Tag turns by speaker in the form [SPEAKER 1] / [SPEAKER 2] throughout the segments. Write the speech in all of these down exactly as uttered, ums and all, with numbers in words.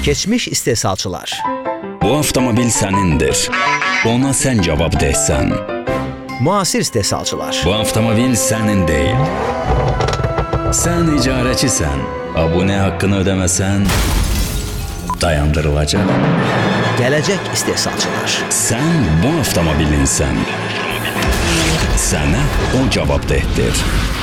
[SPEAKER 1] Keçmiş istehsalçılar.
[SPEAKER 2] Bu avtomobil sənindir. Ona sən cavab deysən.
[SPEAKER 1] Müasir istehsalçılar.
[SPEAKER 2] Bu avtomobil sənin deyil. Sən icarəçisən. Abunə haqqını ödəməsən dayandırılacaq.
[SPEAKER 1] Gələcək istehsalçılar.
[SPEAKER 2] Sən bu avtomobilinsən. Sənə o cavabdehdir.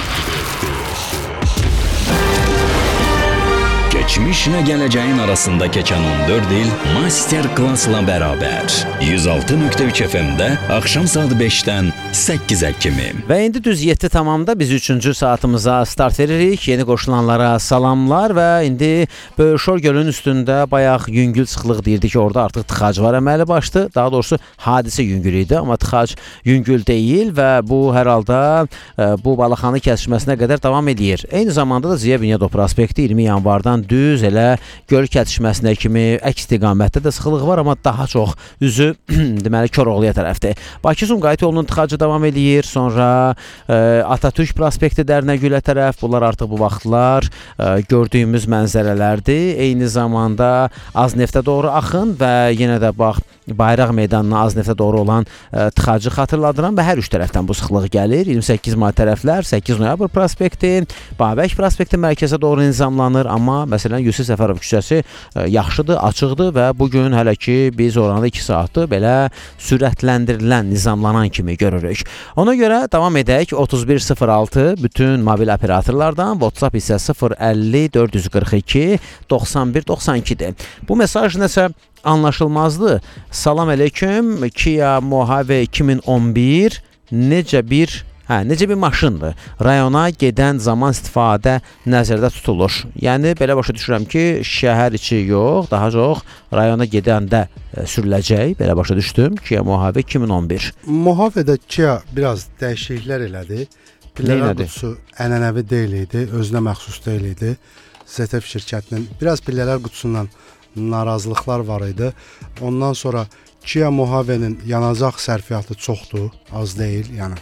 [SPEAKER 2] Keçmişlə gələcəyin arasında keçən on dörd il master klassla bərabər. yüz altı nöqtə üç F M-də axşam saat beşdən səkkizə kimi.
[SPEAKER 1] Və indi düz yeddi tamamda biz üçüncü saatımıza start veririk. Yeni qoşulanlara salamlar və indi Böyükşor gölünün üstündə bayaq yüngül sıxlıq deyirdi ki, orada artıq tıxac var əməli başdı. Daha doğrusu hadisə yüngül idi, amma tıxac yüngül deyil və bu hər halda e, bu Balaxanı kəsişməsinə qədər davam edir. Eyni zamanda da Ziya Bünyadov prospekti iyirmi yanvardan düz elə göl kəsişməsinə kimi əks istiqamətdə də sıxlıq var, amma daha çox üzü deməli Koroğluya tərəfdir. Bakı-Sumqayıt yolunun tıxacı davam edir. Sonra e, Atatürk prospekti Dərnəgülə tərəf. Bunlar artıq bu vaxtlar e, gördüyümüz mənzərələrdir. Eyni zamanda Azneftə doğru axın və yenə də bax Bayraq meydanına Azneftə doğru olan e, tıxacı xatırladıram və hər üç tərəfdən bu sıxlıq gəlir. iyirmi səkkiz may tərəflər səkkiz noyabr prospekti, Babək prospekti mərkəzə doğru nizamlanır, amma məsələn Yusif Səfərov küçəsi e, yaxşıdır, açıqdır və bugün hələ ki biz oranı iki saatdır belə sürətləndirilən, nizamlanan kimi görürük. Ona görə davam edək. otuz bir sıfır altı bütün mobil operatorlardan, WhatsApp isə sıfır əlli dörd yüz qırx iki doxsan bir doxsan ikidir. Bu mesaj nəsə anlaşılmazdı. Salam aleyküm. Kia Mohave iki min on bir necə bir Hə, necə bir maşındır. Rayona gedən zaman istifadə nəzərdə tutulur. Yəni, belə başa düşürəm ki, şəhər içi yox, daha çox rayona gedəndə e, sürüləcək. Belə başa düşdüm. Kia Mohave iki min on bir.
[SPEAKER 3] Mohavedə Kia biraz dəyişikliklər elədi. Pillələr qutusu ənənəvi deyil idi, özünə məxsus deyil idi. Z F şirkətinin biraz pillələr qutusundan narazılıqlar var idi. Ondan sonra Kia Mohave'nin yanacaq sərfiyyatı çoxdur, az deyil, yəni.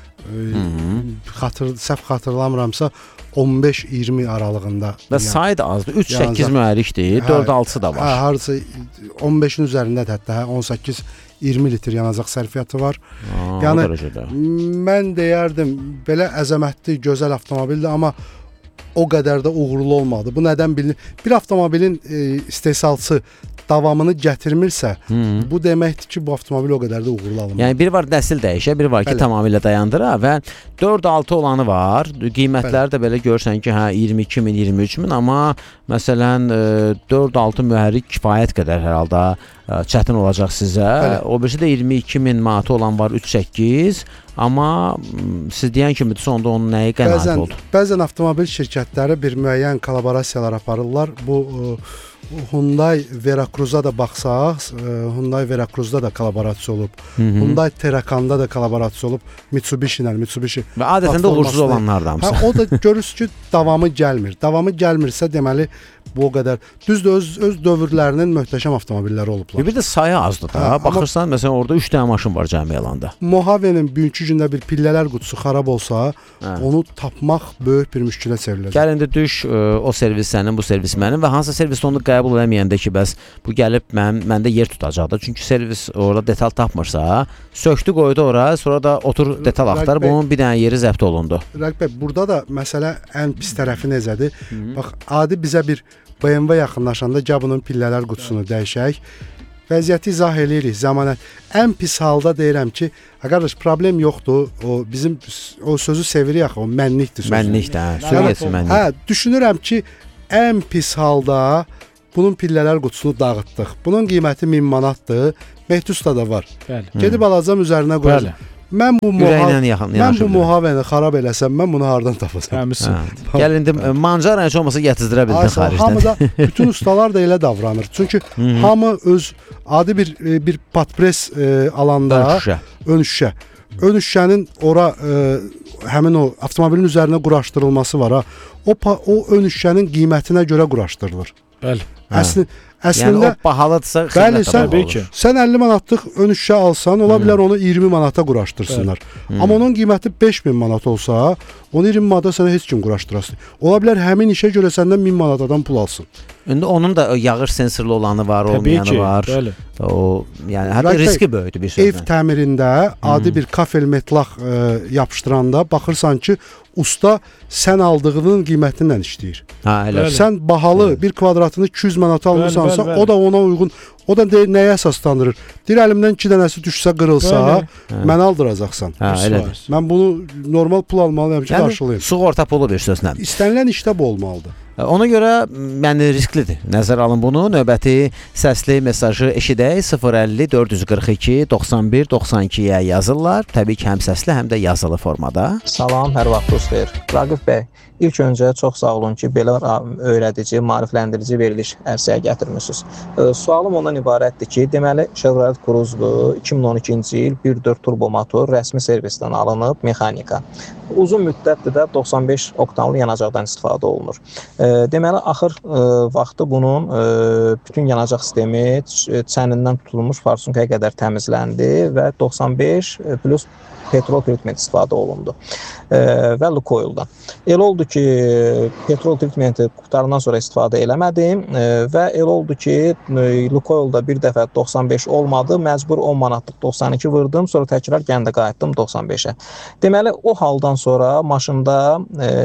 [SPEAKER 3] Xatır, səhv xatırlamıramsa on beş iyirmi aralığında. Və
[SPEAKER 1] sayı da azdır. üç səkkiz mühərrikdir, dörd altı da var.
[SPEAKER 3] Hə, harca on beşin üzərindədir hətta, on səkkiz iyirmi litr yanacaq sərfiyyatı var.
[SPEAKER 1] Aa,
[SPEAKER 3] yəni mən deyərdim, belə əzəmətli, gözəl avtomobildir, amma o qədər də uğurlu olmadı. Bu nədən bilinir? Bir avtomobilin e, istehsalçısı davamını gətirmirsə, hmm. bu deməkdir ki, bu avtomobil o qədər də uğurlu alınmır.
[SPEAKER 1] Yəni bir var nəsil dəyişə, bir var ki, Bəli. tamamilə dayandıra və dörd altı olanı var. Qiymətləri Bəli. də belə görsən ki, hə iyirmi iki min, iyirmi üç min, amma məsələn dörd altı mühərrik kifayət qədər hər halda çətin olacaq sizə. Bəli. O birisi də iyirmi iki min manatı olan var üç səkkiz. Amma siz deyən kimi sonda onun nəyi qənaət oldu?
[SPEAKER 3] Bəzən avtomobil şirkətləri bir müəyyən kollaborasiyalar aparırlar. Bu Hyundai Veracruz'a da baxsaq, Hyundai Veracruz'da da kollaborasiya olub. Hı -hı. Hyundai Terracan'da da kollaborasiya olub. Mitsubishi ilə, Mitsubishi.
[SPEAKER 1] Və adətən də uğursuz olanlardan.
[SPEAKER 3] Hə, o da görürsüz ki, davamı gəlmir. Davamı gəlmirsə deməli bu o qədər. Düzdür, öz, öz dövrlərinin möhtəşəm avtomobilləri olublar.
[SPEAKER 1] Bir də sayı azdır da. Hə, Baxırsan, amma, məsələn, orada üç dənə maşın var cəmi elanda.
[SPEAKER 3] Mohave'nin bugünkü gündə bir pillələr qutusu xarab olsa, hə. onu tapmaq böyük bir müşkilə çevriləcək.
[SPEAKER 1] Gəl indi düş, o servis sənin, bu servis mənim və hansı servis onu qəbul eləməyəndə ki, bəs bu gəlib mən, məndə yer tutacaq da. Çünki servis orada detal tapmırsa, söktü qoydu ora, sonra da otur detal axtar, bunun bir dənə yeri zəbt olundu.
[SPEAKER 3] Rəqbə, burada da məsələ ən pis tərəfi necədir? Hı -hı. Bax, adi bizə bir B M W yaxınlaşanda gəl bunun pillələr qutusunu dəyişək. Vəziyyəti izah eləyirik, zəmanət. Ən pis halda deyirəm ki, qardaş, problem yoxdur. O bizim o sözü sevirik axı, o mənlikdir sözü.
[SPEAKER 1] Mənlikdir, hə, sürüyyəsi mənlik.
[SPEAKER 3] Hə, düşünürəm ki, ən pis halda bunun pillələr qutusunu dağıtdıq. Bunun qiyməti min manatdır. Mehtusda da var. Bəli. Gedib alacam üzərinə qoyacam. Mən bu mən bu Mohave'ni xarab eləsəm, mən bunu hardan tapacam?
[SPEAKER 1] Hə. Gəl indi mancara heç olmasa gətizdirə bildin xaricdən.
[SPEAKER 3] Hamıda bütün ustalar da elə davranır. Çünki hamı öz adi bir bir patpres e, alanda
[SPEAKER 1] ön şüşə.
[SPEAKER 3] Ön şüşə. Ön şüşənin ora e, həmin o avtomobilin üzərinə quraşdırılması var ha. O o ön şüşənin qiymətinə görə quraşdırılır.
[SPEAKER 4] Bəli.
[SPEAKER 3] Əslində
[SPEAKER 1] Yəni
[SPEAKER 3] əslində
[SPEAKER 1] o bahalıdırsa
[SPEAKER 3] bəli,
[SPEAKER 1] xidmət
[SPEAKER 3] sən,
[SPEAKER 1] də olur.
[SPEAKER 3] sən əlli manatlıq ön şüşə alsan, ola bilər onu iyirmi manata quraşdırsınlar. Amma onun qiyməti beş min manat olsa, onu iyirmi manata sənə heç kim quraşdırasın. Ola bilər həmin işə görə səndən min manatadan pul alsın.
[SPEAKER 1] İndi onun da yağış sensorlu olanı var, olmayanı
[SPEAKER 4] ki,
[SPEAKER 1] var.
[SPEAKER 4] Bəli.
[SPEAKER 1] O, yəni hətta
[SPEAKER 3] Bəlkə
[SPEAKER 1] riski böyükdür bir
[SPEAKER 3] Ev
[SPEAKER 1] sözlə.
[SPEAKER 3] təmirində adi bir kafel metlaq e, yapışdıranda baxırsan ki, usta sən aldığının qiymətindən işləyir.
[SPEAKER 1] Ha, elə.
[SPEAKER 4] Bəli.
[SPEAKER 3] Sən bahalı bir kvadratını iki yüz manata almısansa,
[SPEAKER 4] bəli, bəli.
[SPEAKER 3] o da ona uyğun. O da deyir, nəyə əsaslandırır? Deyir, əlimdən iki dənəsi düşsə, qırılsa,
[SPEAKER 4] Bəli.
[SPEAKER 3] mənə aldıracaqsan.
[SPEAKER 1] Ha, elədir.
[SPEAKER 3] Mən bunu normal pul almalıyam ki,
[SPEAKER 1] Yəni
[SPEAKER 3] qarşılayım.
[SPEAKER 1] sığorta pulu bir sözlə.
[SPEAKER 3] İstənilən işdə bu olmalıdır.
[SPEAKER 1] Ona görə yəni risklidir. Nəzərə alın bunu. Növbəti səsli mesajı eşidək. sıfır əlli dörd yüz qırx iki doxsan bir doxsan ikiyə yazırlar. Təbii ki, həm səsli, həm də yazılı formada.
[SPEAKER 5] Salam, hər vaxtınız xeyir. Raqif bəy, ilk öncə çox sağ olun ki, belə öyrədici, maarifləndirici veriliş ərsəyə gətirmisiniz. E, sualım ondan ibarətdir ki, deməli Chevrolet Cruze iki min on ikinci il bir nöqtə dörd turbo motor rəsmi servisdən alınıb, mexanika. Uzun müddətdir də doxsan beş oktanlı yanacaqdan istifadə olunur. E, deməli, axır e, vaxtı bunun e, bütün yanacaq sistemi çənindən tutulmuş farsunkaya qədər təmizləndi və doxsan beş plus petrol treatment istifadə olundu e, və Lukoil'dan. Elə oldu ki, petrol treatmenti qurtarandan sonra istifadə eləmədim e, və elə oldu ki, e, Lukoil'da bir dəfə doxsan beş olmadı, məcbur on manatlıq doxsan iki vurdum, sonra təkrar gəndə qayıtdım doxsan beşə. Deməli, o haldan sonra maşında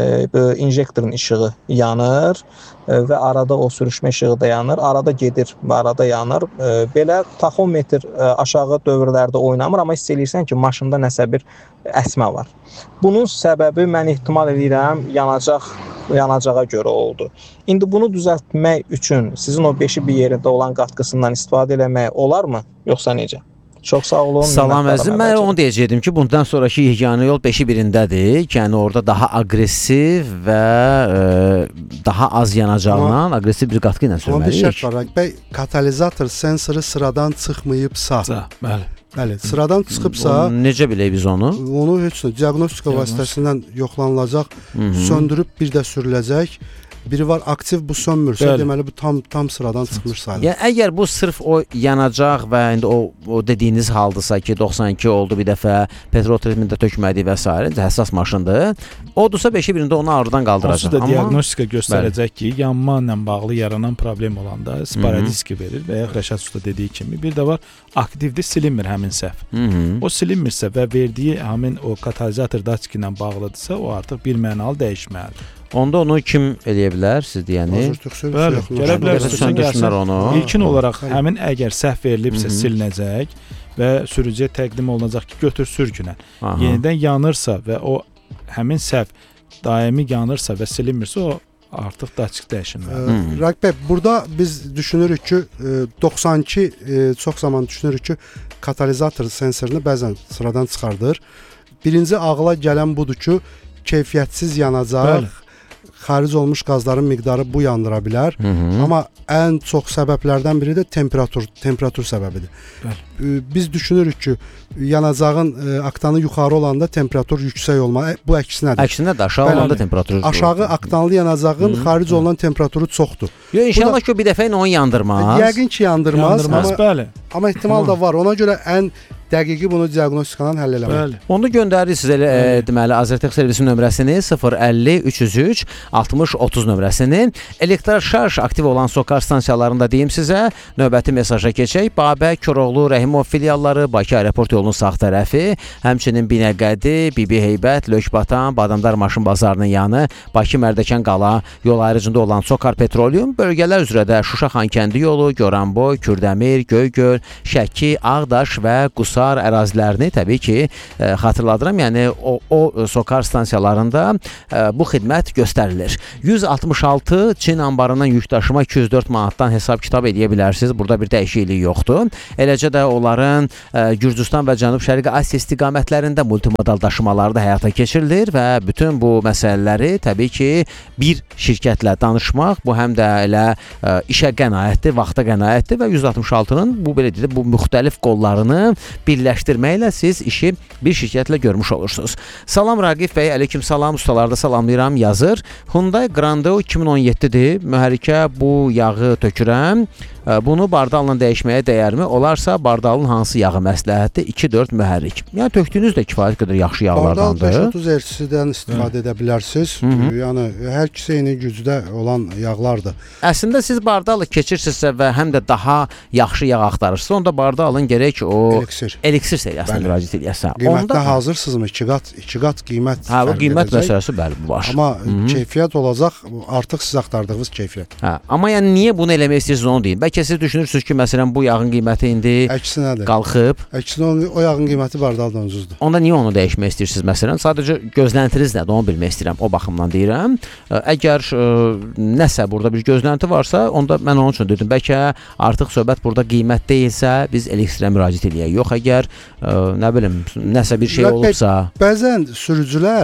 [SPEAKER 5] e, injektorun işığı yanır e, və arada o sürüşmə işığı da yanır, arada gedir və arada yanır. E, belə taxometr e, aşağı dövrlərdə oynamır, amma hiss eləyirsən ki, maşında nəsə bir əsmə var. Bunun səbəbi mən ehtimal edirəm yanacaq yanacağa görə oldu. İndi bunu düzəltmək üçün sizin o beşi bir yerində olan qatqısından istifadə eləmək olarmı, yoxsa necə? Çox sağ olun.
[SPEAKER 1] Salam əzizim. Mən onu deyəcəydim ki, bundan sonraki yeganə yol beşi birindədir. Yəni orada daha aqressiv və e, daha az yanacaqla, aqressiv bir qatqı ilə
[SPEAKER 3] Amma bir şərt
[SPEAKER 1] sürməliyik.
[SPEAKER 3] var, bəy, katalizator sensoru sıradan çıxmayıbsa,
[SPEAKER 4] Bəli.
[SPEAKER 3] bəli, sıradan çıxıbsa,
[SPEAKER 1] Onu necə bilək biz onu?
[SPEAKER 3] onu heç nə diaqnostika vasitəsindən yoxlanılacaq, söndürüb bir də sürüləcək. Biri var aktiv, bu sönmürsə,
[SPEAKER 4] Bəli.
[SPEAKER 3] deməli bu tam tam sıradan çıxmış sayılır.
[SPEAKER 1] Yəni əgər bu sırf o yanacaq və indi o, o dediyiniz haldısa ki, doxsan iki oldu bir dəfə, petrol treatmentdə tökmədi və s. həssas maşındır. Odursa beşi birində onu ağrıdan qaldıracaq.
[SPEAKER 4] Onsuz da diaqnostika göstərəcək ki, yanma ilə bağlı yaranan problem olanda sporadiski verir və ya Rəşad usta dediyi kimi. Bir də var, aktivdir, silinmir həmin səhv.
[SPEAKER 1] Hı -hı.
[SPEAKER 4] O silinmirsə və verdiyi həmin o katalizator datçiki ilə bağlıdırsa, o artıq bir mənalı dəyişməlidir.
[SPEAKER 1] Onda onu kim eləyə bilər, siz deyəni?
[SPEAKER 4] Bəli, gələ bilər,
[SPEAKER 1] söndürsünlər onu.
[SPEAKER 4] İlkin olaraq həmin əgər səhv verilibsə silinəcək və sürücüyə təqdim olunacaq ki, götür sürgünə. Yenidən yanırsa və o həmin səhv daimi yanırsa və silinmirsə, o artıq datçik dəyişilməlidir.
[SPEAKER 3] Raqib bəy, burada biz düşünürük ki, doxsan iki çox zaman düşünürük ki, katalizator sensorunu bəzən sıradan çıxardır. Birinci ağla gələn budur ki, keyfiyyətsiz yanacaq, Bəli. xaric olmuş qazların miqdarı bu yandıra bilər. Hı -hı. Amma ən çox səbəblərdən biri də temperatur, temperatur səbəbidir. Bəli. Biz düşünürük ki, yanacağın aktanı yuxarı olanda temperatur yüksək olmalı. Bu əksinədir.
[SPEAKER 1] Əksinə də aşağı Bəli. olanda temperatur.
[SPEAKER 3] Aşağı aktanlı yanacağın Hı. xaric olunan temperaturu çoxdur.
[SPEAKER 1] Yox, inşallah ki, bir dəfə ilə onu yandırmaz.
[SPEAKER 3] Yəqin ki, yandırmaz.
[SPEAKER 4] Yandırmaz,
[SPEAKER 3] amma,
[SPEAKER 4] bəli.
[SPEAKER 3] Amma ehtimal da var. Ona görə ən dəqiqi bunu diaqnostikadan həll eləmək.
[SPEAKER 1] Onu göndərirsiniz elə e, deməli Azərtex servisi nömrəsini sıfır əlli üç yüz üç altmış otuz nömrəsinin elektroşarj aktiv olan sokar stansiyalarında deyim sizə. Növbəti mesaja keçək. Babək, Koroğlu, Rəhimov filialları, Bakı aeroport yolunun sağ tərəfi, həmçinin Binəqədi, Bibi Heybət, Lökbatan, Badamdar maşın bazarının yanı, Bakı Mərdəkan qala yol ayrıcında olan Sokar Petroleum bölgələr üzrə də Şuşa Xankəndi yolu, Goranboy, Kürdəmir, Göygöl, Şəki, Ağdaş və Qusa ərazilərini təbii ki e, xatırladıram. Yəni o, o sokar stansiyalarında e, bu xidmət göstərilir. yüz altmış altı Çin anbarından yük daşıma iki yüz dörd manatdan hesab kitab edə bilərsiniz. Burada bir dəyişiklik yoxdur. Eləcə də onların e, Gürcüstan və Cənub-Şərqi Asiya istiqamətlərində multimodal daşımaları da həyata keçirilir və bütün bu məsələləri təbii ki bir şirkətlə danışmaq, bu həm də elə e, işə qənaətdir, vaxta qənaətdir və yüz altmış altının bu belə deyək, bu müxtəlif qollarını birləşdirməklə siz işi bir şirkətlə görmüş olursunuz. Salam Raqif bəy, aleyküm salam, ustalarda salamlayıram yazır. Hyundai Grandeo iki min on yeddidir. Mühərrikə bu yağı tökürəm. Bunu bardalla dəyişməyə dəyərmi? Olarsa bardalın hansı yağı məsləhətdir? iki dörd mühərrik. Yəni tökdüyünüz də kifayət qədər yaxşı yağlardandır.
[SPEAKER 3] Bardal beş otuz R C-dən istifadə edə bilərsiniz. Hı -hı. Yəni hər ikisi eyni gücdə olan yağlardır.
[SPEAKER 1] Əslində siz bardalı keçirsinizsə və həm də daha yaxşı yağ axtarırsınız, onda bardalın gərək o
[SPEAKER 3] eliksir,
[SPEAKER 1] eliksir seriyasına müraciət edəsən.
[SPEAKER 3] Qiymətdə
[SPEAKER 1] onda
[SPEAKER 3] hazırsınızmı? iki qat, iki qat qiymət.
[SPEAKER 1] Hə, bu qiymət məsələsi bəli bu var.
[SPEAKER 3] Amma Hı -hı. keyfiyyət olacaq, artıq siz axtardığınız keyfiyyət.
[SPEAKER 1] Hə, amma yəni niyə bunu eləmək istəyirsiniz onu deyin. Bəlkə siz düşünürsünüz ki, məsələn bu yağın qiyməti indi
[SPEAKER 3] əksinədir.
[SPEAKER 1] Qalxıb.
[SPEAKER 3] Əksinə o yağın qiyməti bardaldan ucuzdur.
[SPEAKER 1] Onda niyə onu dəyişmək istəyirsiniz məsələn? Sadəcə gözləntiniz nədir? Onu bilmək istəyirəm. O baxımdan deyirəm. Əgər ə, nəsə burada bir gözlənti varsa, onda mən onun üçün dedim. Bəlkə artıq söhbət burada qiymət deyilsə, biz elektrikə müraciət edək. Yox, əgər ə, nə bilim, nəsə bir şey olubsa.
[SPEAKER 3] Bəzən sürücülər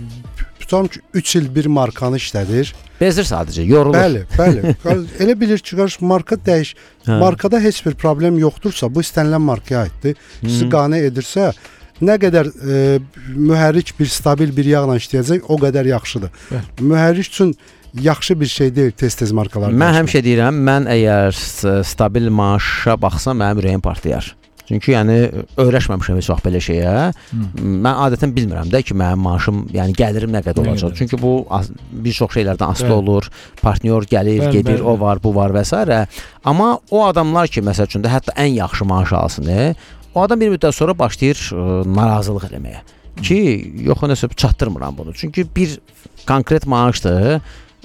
[SPEAKER 3] tutam ki üç il bir markanı işlədir.
[SPEAKER 1] Bezir sadəcə, yorulur.
[SPEAKER 3] Bəli, bəli. Elə bilir ki, qarşı marka dəyiş. Hə. Markada heç bir problem yoxdursa, bu istənilən markaya aiddir. Sizi qane edirsə, nə qədər e, mühərrik bir stabil bir yağla işləyəcək, o qədər yaxşıdır. Bəli. Mühərrik üçün yaxşı bir şey deyil tez-tez markalar.
[SPEAKER 1] Mən həmişə deyirəm, mən əgər stabil maaşa baxsam, mənim ürəyim partlayar. Çünki yəni öyrəşməmişəm heç vaxt belə şeyə. Hmm. Mən adətən bilmirəm də ki, mənim maaşım, yəni gəlirim nə qədər olacaq. Bəli. Çünki bu bir çox şeylərdən asılı bəli. Olur. Partnyor gəlir, bəli, gedir, bəli. O var, bu var və s. Amma o adamlar ki, məsəl üçün də hətta ən yaxşı maaş alsın, e, o adam bir müddət sonra başlayır ə, narazılıq eləməyə. Hmm. Ki, yox, nəsə çatdırmıram bunu. Çünki bir konkret maaşdır.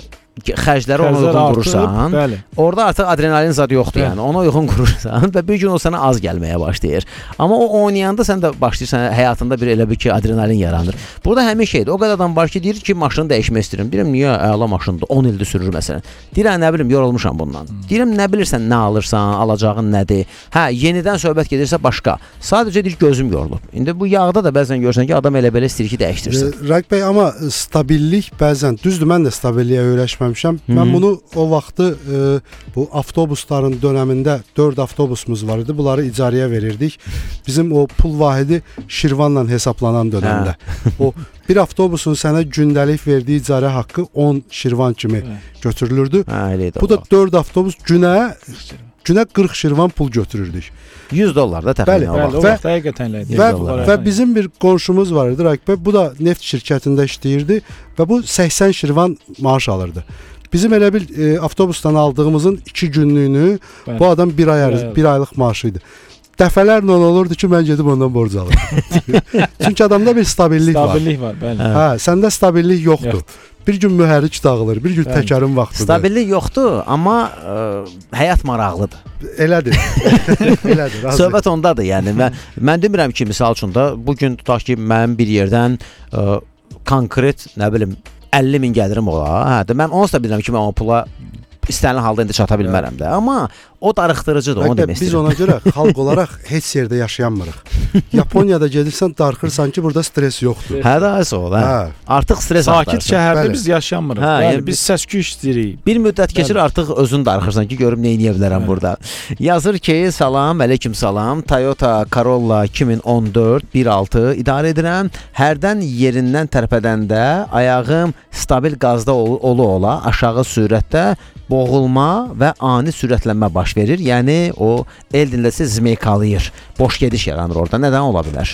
[SPEAKER 1] Xərcləri ona uyğun qurursan, bəli. Orada artıq adrenalin zad yoxdur, bəli. Yəni ona uyğun qurursan və bir gün o sənə az gəlməyə başlayır. Amma o oynayanda sən də başlayırsan həyatında bir elə bir ki adrenalin yaranır. Burada həmin şeydir. O qədər adam var ki, deyir ki, maşını dəyişmək istəyirəm. Deyirəm, niyə əla maşındır? on ildir sürür məsələn. Deyirəm, nə bilim, yorulmuşam bundan. Hmm. Deyirəm, nə bilirsən, nə alırsan, alacağın nədir? Hə, yenidən söhbət gedirsə başqa. Sadəcə deyir, gözüm yorulub. İndi bu yağda da bəzən görürsən ki, adam elə belə istəyir ki, dəyişdirsin.
[SPEAKER 3] E, Rəq bəy, amma stabillik bəzən, düzdür, mən də stabilliyə öyrəşməm. Mən bunu o vaxtı e, bu avtobusların dönəmində dörd avtobusumuz var idi. Bunları icarəyə verirdik. Bizim o pul vahidi Şirvanla hesaplanan dönəmdə. O bir avtobusun sənə gündəlik verdiyi icarə haqqı on Şirvan kimi götürülürdü.
[SPEAKER 1] Hə,
[SPEAKER 3] bu da dörd avtobus günə günə qırx Şirvan pul götürürdük.
[SPEAKER 1] yüz dollar da təxminən o vaxt.
[SPEAKER 4] O vaxt həqiqətən elə.
[SPEAKER 3] Və, və bizim bir qonşumuz var idi, Raqib bəy. Bu da neft şirkətində işləyirdi və bu səksən Şirvan maaş alırdı. Bizim elə bir e, avtobusdan aldığımızın iki günlüyünü bəli. Bu adam bir ay bəli. bir aylıq maaşı idi. Dəfələrlə olurdu ki, mən gedib ondan borc alırdım. Çünki adamda bir stabillik,
[SPEAKER 4] stabillik
[SPEAKER 3] var.
[SPEAKER 4] var, bəli.
[SPEAKER 3] Hə, səndə stabillik yoxdur. Yox. Bir gün mühərrik dağılır, bir gün bəli. Təkərin vaxtıdır.
[SPEAKER 1] Stabillik yoxdur, amma ə, həyat maraqlıdır.
[SPEAKER 3] Elədir. Elədir.
[SPEAKER 1] Söhbət ondadır, yəni. Mən, mən demirəm ki, misal üçün də bu gün tutaq ki, mənim bir yerdən ə, konkret, nə bilim, əlli min gəlirim ola. Hə, də mən onsuz da bilirəm ki, mən o pula istənilən halda indi çata bilmərəm də. Amma o darıxdırıcıdır, onu demək istəyirəm.
[SPEAKER 3] Biz ona görə xalq olaraq heç yerdə yaşayanmırıq. Yaponiyada gedirsən, darıxırsan ki, burada stres yoxdur.
[SPEAKER 1] Hə, da əsas ol, hə. Artıq stres
[SPEAKER 4] sakit axtarsan. Şəhərdə bəli. Biz yaşanmırıq.
[SPEAKER 1] Hə,
[SPEAKER 4] bəli, yəni, biz səs-küy istəyirik.
[SPEAKER 1] Bir müddət keçir, bəli. Artıq özün darıxırsan ki, görüm nə edə bilərəm burada. Yazır ki, salam, aleyküm salam. Toyota Corolla iki min on dörd bir altı idarə edirəm. Hərdən yerindən tərpədəndə ayağım stabil qazda olu ola, aşağı sürətdə boğulma və ani sürətlənmə baş verir. Yəni o el dilindəsə zmeykalayır. Boş gediş yaranır orada. Nədən ola bilər?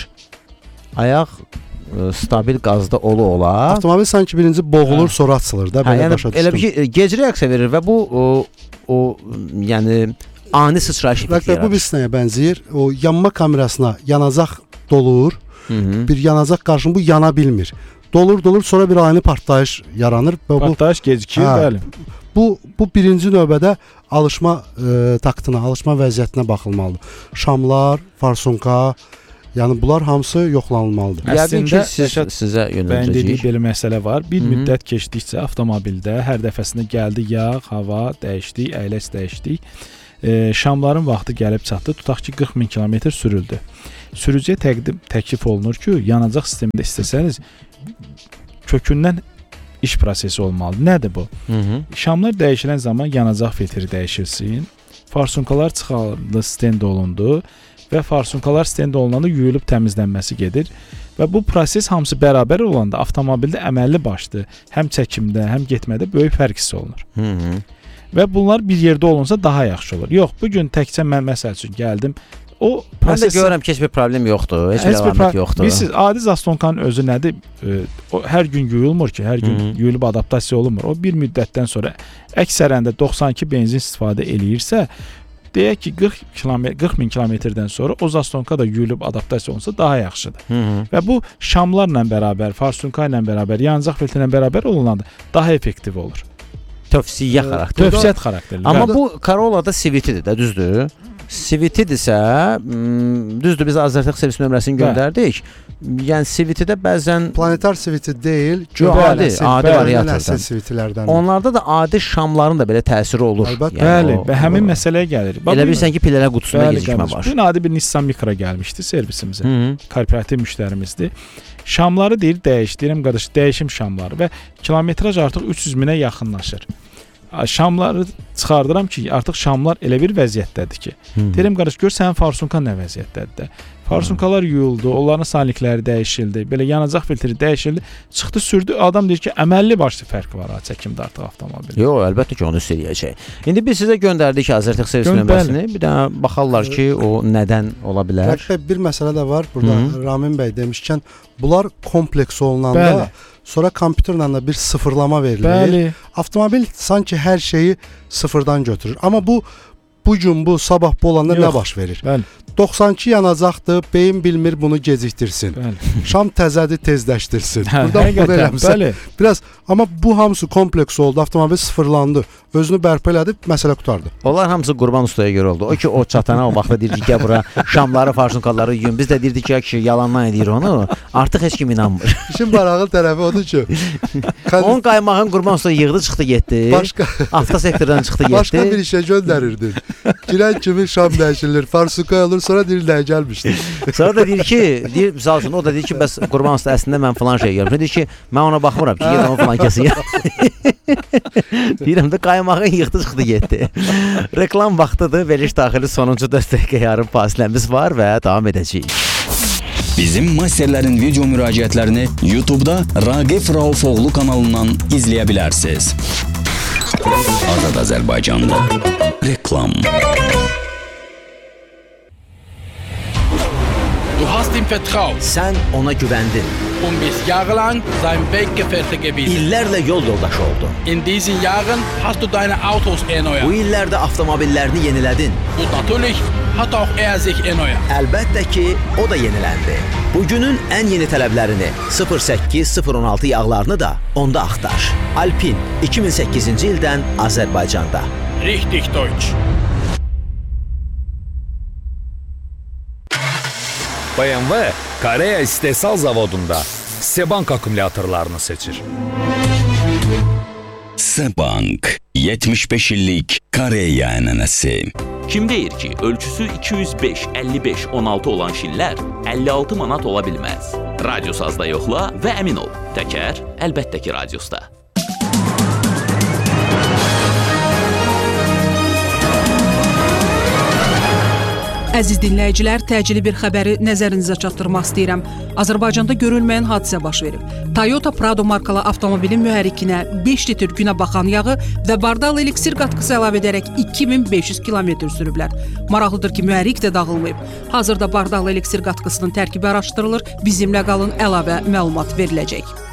[SPEAKER 1] Ayaq ə, stabil qazda olu ola.
[SPEAKER 3] Avtomobil sanki birinci boğulur, hə. Sonra açılır da, belə
[SPEAKER 1] hə, yəni,
[SPEAKER 3] başa düşdüm.
[SPEAKER 1] Elə bir ki, gec reaksiya verir və bu o, o yəni ani sıçrayış effekti yaradır.
[SPEAKER 3] Bu bir sinəyə bənzəyir. O yanma kamerasına yanacaq dolur. Hı -hı. Bir yanacaq qarşın bu yana bilmir. Dolur, dolur, sonra bir ani partlayış yaranır.
[SPEAKER 4] Partlayış gecikir, hə. Bəli.
[SPEAKER 3] Bu, bu birinci növbədə alışma e, taktına, alışma vəziyyətinə baxılmalıdır. Şamlar, farsonka, yəni bunlar hamısı yoxlanılmalıdır.
[SPEAKER 1] Əslində siz, sizə yönəldəcəyik.
[SPEAKER 4] Belə məsələ var. Bir Hı -hı. müddət keçdikcə avtomobildə hər dəfəsində gəldi yağ, hava dəyişdik, əyləc dəyişdik. E, şamların vaxtı gəlib çatdı. Tutaq ki, qırx min kilometr sürüldü. Sürücüyə təqdim təklif olunur ki, yanacaq sistemində istəsəniz kökündən iş prosesi olmalıdır. Nədir bu? Hı -hı. Şamlar dəyişilən zaman yanacaq filtri dəyişilsin. Farsonkalar çıxarıldı, stend olundu. və farsunkalar stend olunanda yuyulub təmizlənməsi gedir. Və bu proses hamısı bərabər olanda avtomobildə əməlli başlı həm çəkimdə, həm getmədə böyük fərq hiss olunur.
[SPEAKER 1] Hı -hı.
[SPEAKER 4] Və bunlar bir yerdə olunsa daha yaxşı olur. Yox, bu gün təkcə mən məsəl üçün gəldim. O
[SPEAKER 1] proses... Mən də görürəm ki, heç bir problem yoxdur, heç bir əlamət yoxdur.
[SPEAKER 4] Bilirsiniz, adi zastonkanın özü nədir? E, o hər gün yuyulmur ki, hər gün Hı -hı. yuyulub adaptasiya olunmur. O bir müddətdən sonra əksərəndə doxsan iki benzin istifadə eləyirsə, deyək ki, qırx min kilometrdən sonra o zastonka da yuyulub adaptasiya olunsa daha yaxşıdır. Hı -hı. Və bu şamlarla bərabər, farsunka ilə bərabər, yanacaq filtri ilə bərabər olunanda daha effektiv olur.
[SPEAKER 1] Tövsiyə xarakterli.
[SPEAKER 4] Tövsiyyət xarakterli.
[SPEAKER 1] Amma bu Corolla-da C V T-dir də, düzdür? C V T-dirsə, düzdür, biz Azərtəx servis nömrəsini göndərdik. Yəni C V T-də bəzən
[SPEAKER 3] planetar C V T deyil,
[SPEAKER 1] adi, adi variatordan.
[SPEAKER 3] C V T-lərdən.
[SPEAKER 1] Onlarda da adi şamların da belə təsiri olur.
[SPEAKER 4] Əlbəttə. Yəni, bəli, o, və həmin o, məsələyə gəlir.
[SPEAKER 1] Elə bilirsən ki, pillələr qutusunda gecikmə var.
[SPEAKER 4] Bu gün adi bir Nissan Micra gəlmişdi servisimizə. Hı -hı. Korporativ müştərimizdir. Şamları deyir, dəyiş, deyirəm qardaş, dəyişim şamları və kilometraj artıq üç yüz minə yaxınlaşır. Şamları çıxardıram ki, artıq şamlar elə bir vəziyyətdədir ki. Deyirəm qardaş, gör sənin farsunkan nə vəziyyətdədir də. Farsunkalar yuyuldu, onların salikləri dəyişildi, belə yanacaq filtri dəyişildi, çıxdı, sürdü. Adam deyir ki, əməlli başlı fərq var ha, çəkimdə artıq avtomobildə.
[SPEAKER 1] Yox, əlbəttə ki, onu hiss eləyəcək. İndi biz sizə göndərdik Azərtəx servis nömrəsini. Bir dənə baxarlar ki, o nədən ola bilər.
[SPEAKER 3] Bəlkə bir məsələ də var. Burada Hı -hı. Ramin bəy demişkən, bunlar kompleks olunanda Bəli. sonra kompüterlə də bir sıfırlama verilir.
[SPEAKER 4] Bəli.
[SPEAKER 3] Avtomobil sanki hər şeyi sıfırdan götürür. Amma bu bu gün bu, sabah bu olanda Yox. nə baş verir?
[SPEAKER 4] Bəli.
[SPEAKER 3] doxsan iki yanacaqdır, beyin bilmir bunu gecikdirsin. Bəli. Şam təzədir, tezləşdirsin. Buradan bunu eləmsə. Biraz, amma bu hamısı kompleks oldu. Avtomobil sıfırlandı. Özünü bərpa elədi, məsələ qutardı.
[SPEAKER 1] Onlar hamısı Qurban ustaya görə oldu. O ki, o çatana o vaxtda deyir ki, gəl bura şamları, farsunkaları yuyun. Biz də deyirdik ki, ki, yalandan edir onu. Artıq heç kim inanmır.
[SPEAKER 3] İşin barağı tərəfi odur ki.
[SPEAKER 1] Onun qaymağın Qurban ustaya yığdı, çıxdı, getdi. Başqa avtosektordan çıxdı, getdi.
[SPEAKER 3] Başqa bir işə göndərirdin. Girən kimi şam dəyişilir, farsunka olur, sonra deyir nə gəlmişdi.
[SPEAKER 1] Sonra da deyir ki, deyir, misal üçün, o da deyir ki, bəs Qurban usta əslində mən falan şey görmüşəm. Deyir ki, mən ona baxmıram ki, gedəm o falan kəsin. Deyirəm də qaymağın yığdı, çıxdı, getdi. Reklam vaxtıdır, veriliş daxili sonuncu dörd dəqiqə yarım fasiləmiz var və davam edəcəyik.
[SPEAKER 2] Bizim masterlərin video müraciətlərini YouTube-da Raqif Raufoğlu kanalından izləyə bilərsiniz. Azad Azərbaycanda reklam.
[SPEAKER 6] Du hast ihm vertraut.
[SPEAKER 1] Sən ona güvəndin.
[SPEAKER 6] Und bist jahrelang sein Weggefährte gewesen.
[SPEAKER 1] İllərlə yol yoldaşı oldun.
[SPEAKER 6] In diesen Jahren hast du deine Autos erneuert.
[SPEAKER 1] Bu illərdə avtomobillerini yenilədin.
[SPEAKER 6] Und natürlich hat auch er sich erneuert.
[SPEAKER 1] Əlbəttə ki, o da yeniləndi. Bugünün ən yeni tələblərini sıfır səkkiz sıfır on altı yağlarını da onda axtar. Alpin iki min səkkizinci ildən Azərbaycanda.
[SPEAKER 6] Richtig Deutsch.
[SPEAKER 7] B M W Koreya istehsal zavodunda Sebank akkumulyatorlarını seçir.
[SPEAKER 2] Sebank yetmiş beş illik Koreya ənənəsi.
[SPEAKER 8] Kim deyir ki, ölçüsü iki yüz beş əlli beş on altı olan şinlər əlli altı manat ola bilməz? Radiosazda yoxla və əmin ol. Təkər, əlbəttə ki, radiosda.
[SPEAKER 9] Əziz dinləyicilər, təcili bir xəbəri nəzərinizə çatdırmaq istəyirəm. Azərbaycanda görülməyən hadisə baş verib. Toyota Prado markalı avtomobilin mühərrikinə beş litr günə baxan yağı və bardal eliksir qatqısı əlavə edərək iki min beş yüz kilometr sürüblər. Maraqlıdır ki, mühərrik də dağılmayıb. Hazırda bardal eliksir qatqısının tərkibi araşdırılır. Bizimlə qalın, əlavə məlumat veriləcək.